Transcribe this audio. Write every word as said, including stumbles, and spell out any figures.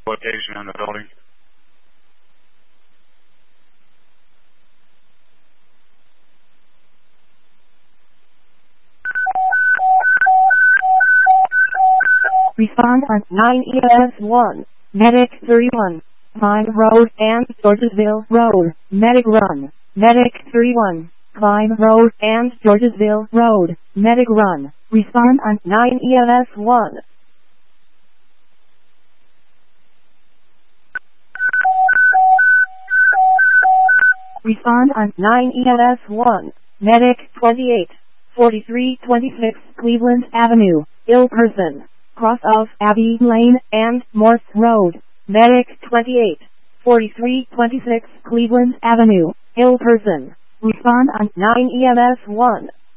location in the building. Respond on nine E S one. Medic thirty-one. Climb Road and Georgesville Road. Medic run. Medic thirty-one. Climb Road and Georgesville Road. Medic run. Respond on nine E M S one. Respond on nine E M S one. Medic twenty-eight. forty-three twenty-six Cleveland Avenue. Ill person. Cross of Abbey Lane and Morse Road. Medic twenty-eight. forty-three twenty-six Cleveland Avenue. Ill person. Respond on nine E M S one.